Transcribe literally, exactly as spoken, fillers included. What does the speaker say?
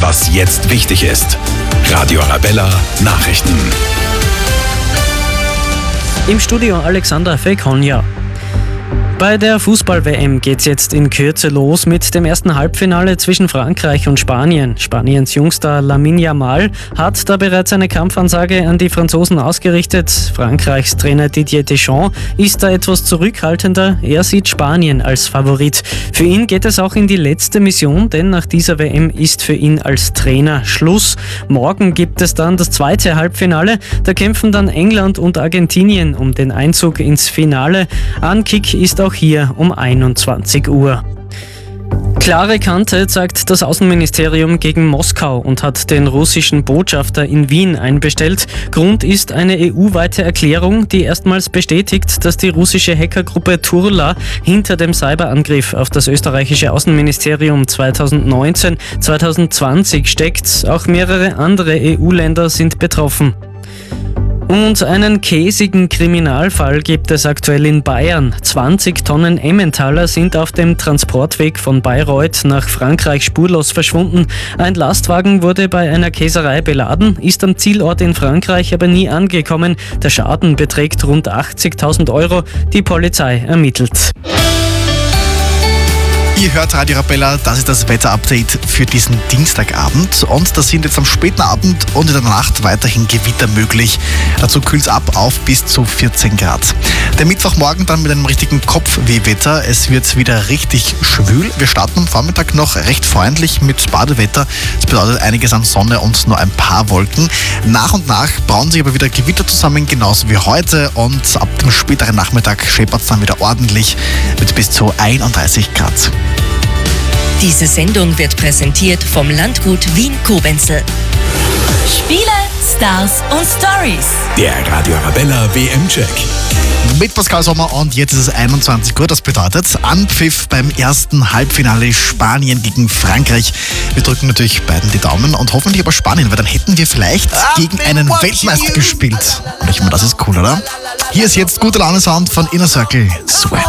was jetzt wichtig ist. Radio Arabella Nachrichten. Im Studio Alexandra Fekonja. Bei der Fußball-W M geht's jetzt in Kürze los mit dem ersten Halbfinale zwischen Frankreich und Spanien. Spaniens Jungstar Lamine Yamal hat da bereits eine Kampfansage an die Franzosen ausgerichtet. Frankreichs Trainer Didier Deschamps ist da etwas zurückhaltender. Er sieht Spanien als Favorit. Für ihn geht es auch in die letzte Mission, denn nach dieser W M ist für ihn als Trainer Schluss. Morgen gibt es dann das zweite Halbfinale. Da kämpfen dann England und Argentinien um den Einzug ins Finale. Ankick ist auch hier um einundzwanzig Uhr. Klare Kante zeigt das Außenministerium gegen Moskau und hat den russischen Botschafter in Wien einbestellt. Grund ist eine E U-weite Erklärung, die erstmals bestätigt, dass die russische Hackergruppe Turla hinter dem Cyberangriff auf das österreichische Außenministerium zweitausendneunzehn zweitausendzwanzig steckt. Auch mehrere andere E U-Länder sind betroffen. Und einen käsigen Kriminalfall gibt es aktuell in Bayern. zwanzig Tonnen Emmentaler sind auf dem Transportweg von Bayreuth nach Frankreich spurlos verschwunden. Ein Lastwagen wurde bei einer Käserei beladen, ist am Zielort in Frankreich aber nie angekommen. Der Schaden beträgt rund achtzigtausend Euro. Die Polizei ermittelt. Ihr hört Radio Arabella, das ist das Wetterupdate für diesen Dienstagabend und das sind jetzt am späten Abend und in der Nacht weiterhin Gewitter möglich. Dazu kühlt es ab auf bis zu vierzehn Grad. Der Mittwochmorgen dann mit einem richtigen Kopfwehwetter. Es wird wieder richtig schwül. Wir starten am Vormittag noch recht freundlich mit Badewetter. Das bedeutet einiges an Sonne und nur ein paar Wolken. Nach und nach brauen sich aber wieder Gewitter zusammen, genauso wie heute, und ab dem späteren Nachmittag scheppert es dann wieder ordentlich mit bis zu einunddreißig Grad. Diese Sendung wird präsentiert vom Landgut Wien-Kobenzl. Spiele, Stars und Stories. Der Radio Arabella W M-Check. Mit Pascal Sommer und jetzt ist es einundzwanzig Uhr. Das bedeutet Anpfiff beim ersten Halbfinale Spanien gegen Frankreich. Wir drücken natürlich beiden die Daumen und hoffentlich aber Spanien, weil dann hätten wir vielleicht gegen einen Weltmeister gespielt. Ich meine, das ist cool, oder? Hier ist jetzt Gute Laune Sound von Inner Circle. Sweat.